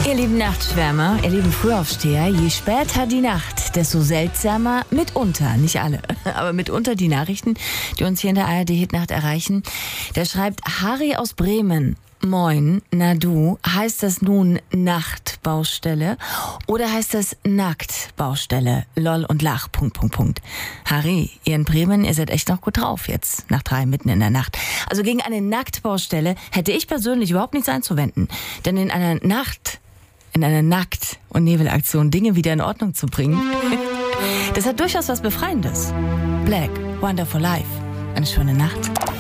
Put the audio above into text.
Ihr lieben Nachtschwärmer, ihr lieben Frühaufsteher, je später die Nacht, desto seltsamer mitunter, nicht alle, aber mitunter die Nachrichten, die uns hier in der ARD-Hitnacht erreichen. Der schreibt, Harry aus Bremen. Moin, na du, heißt das nun Nachtbaustelle oder heißt das Nacktbaustelle? Lol und lach, ... Harry, ihr in Bremen, ihr seid echt noch gut drauf jetzt, nach 3 mitten in der Nacht. Also gegen eine Nacktbaustelle hätte ich persönlich überhaupt nichts einzuwenden. Denn in einer Nackt- und Nebelaktion Dinge wieder in Ordnung zu bringen, das hat durchaus was Befreiendes. Black, Wonderful Life. Eine schöne Nacht.